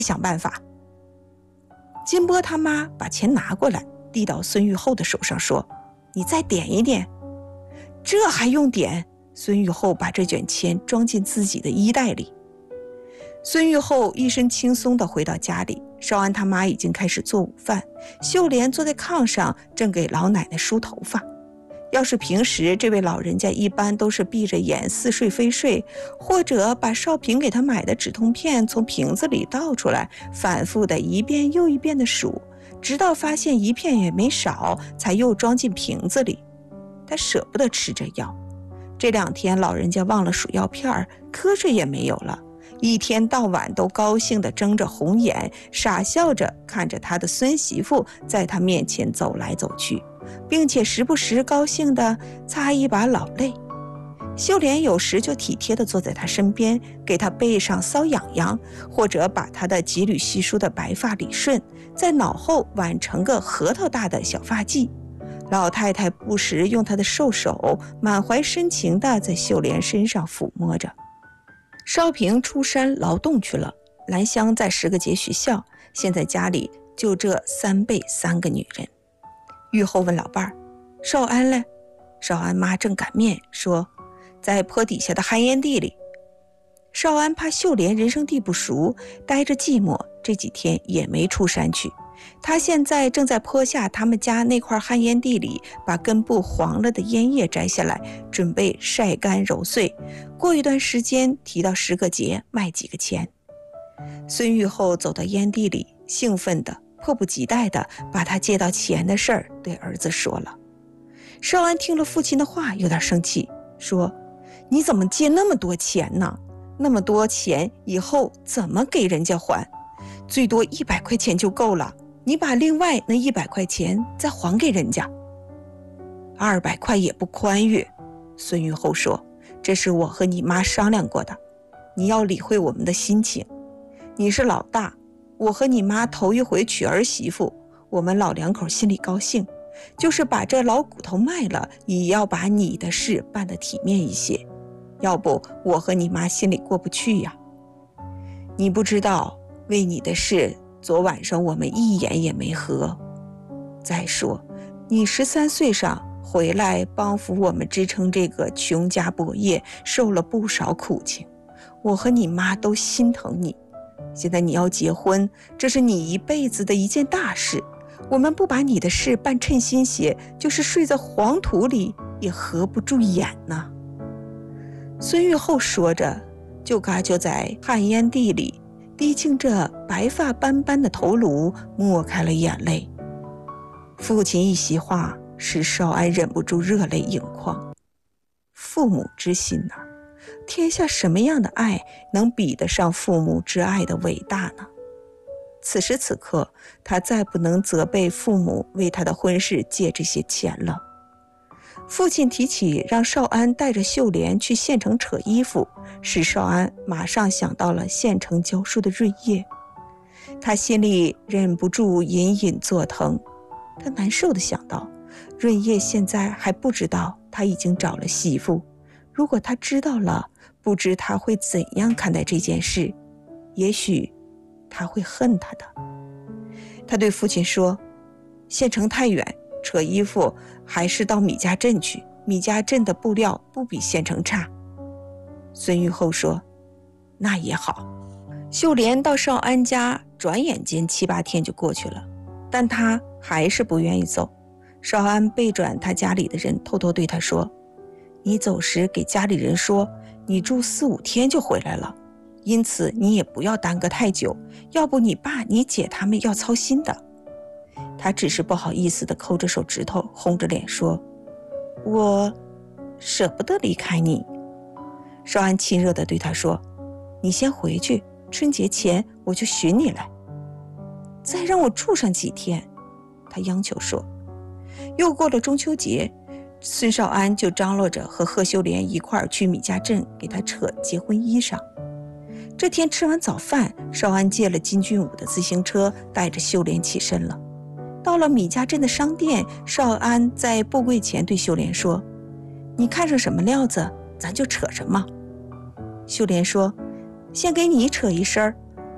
想办法。金波他妈把钱拿过来，递到孙玉厚的手上说：“你再点一点。”这还用点？孙玉厚把这卷钱装进自己的衣袋里。孙玉厚一身轻松地回到家里，少安他妈已经开始做午饭，秀莲坐在炕上正给老奶奶梳头发。要是平时这位老人家一般都是闭着眼似睡非睡，或者把少平给他买的止痛片从瓶子里倒出来，反复的一遍又一遍的数，直到发现一片也没少，才又装进瓶子里。他舍不得吃这药，这2天老人家忘了数药片，瞌睡也没有了，一天到晚都高兴地睁着红眼，傻笑着看着他的孙媳妇在他面前走来走去，并且时不时高兴地擦一把老泪。秀莲有时就体贴地坐在他身边，给他背上搔痒痒，或者把他的几缕稀疏的白发理顺，在脑后挽成个核桃大的小发髻。老太太不时用她的瘦手满怀深情地在秀莲身上抚摸着。少平出山劳动去了，兰香在10个节学校，现在家里就这3辈3个女人。玉后问老伴儿：“少安嘞？”少安妈正擀面，说：“在坡底下的旱烟地里。”少安怕秀莲人生地不熟，待着寂寞，这几天也没出山去。他现在正在坡下他们家那块旱烟地里，把根部黄了的烟叶摘下来，准备晒干揉碎，过一段时间提到10个节卖几个钱。孙玉厚走到烟地里，兴奋的迫不及待地把他借到钱的事儿对儿子说了。少安听了父亲的话，有点生气，说：“你怎么借那么多钱呢？那么多钱以后怎么给人家还？最多100块钱就够了，你把另外那100块钱再还给人家。”200块也不宽裕。孙玉厚说：“这是我和你妈商量过的，你要理会我们的心情。你是老大，我和你妈头一回娶儿媳妇，我们老2口心里高兴，就是把这老骨头卖了，也要把你的事办得体面一些，要不我和你妈心里过不去呀。你不知道，为你的事，昨晚上我们一言也没合。再说，你13岁上回来帮扶我们支撑这个穷家薄业，受了不少苦情，我和你妈都心疼你。现在你要结婚，这是你一辈子的一件大事，我们不把你的事办称心些，就是睡在黄土里也合不住眼呢。”孙玉厚说着，就在旱烟地里低倾着白发斑斑的头颅，抹开了眼泪。父亲一席话使少安忍不住热泪盈眶。父母之心啊，天下什么样的爱能比得上父母之爱的伟大呢？此时此刻，他再不能责备父母为他的婚事借这些钱了。父亲提起让少安带着秀莲去县城扯衣服，使少安马上想到了县城教书的润叶。他心里忍不住隐隐作疼，他难受地想到，润叶现在还不知道他已经找了媳妇，如果他知道了，不知他会怎样看待这件事，也许他会恨他的。他对父亲说：“县城太远，扯衣服还是到米家镇去，米家镇的布料不比县城差。”孙玉厚说：“那也好。”秀莲到少安家，转眼间7、8天就过去了，但他还是不愿意走。少安背转他家里的人，偷偷对他说：“你走时给家里人说，你住4、5天就回来了，因此你也不要耽搁太久，要不你爸你姐他们要操心的。”他只是不好意思地抠着手指头，红着脸说：“我舍不得离开你。”少安亲热地对他说：“你先回去，春节前我就寻你来。”“再让我住上几天。”他央求说。又过了中秋节，孙少安就张罗着和贺秀莲一块儿去米家镇给他扯结婚衣裳。这天吃完早饭，少安借了金俊武的自行车，带着秀莲起身了。到了米家镇的商店，少安在布柜前对秀莲说：“你看上什么料子，咱就扯什么。”秀莲说：“先给你扯一身，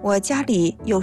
我家里有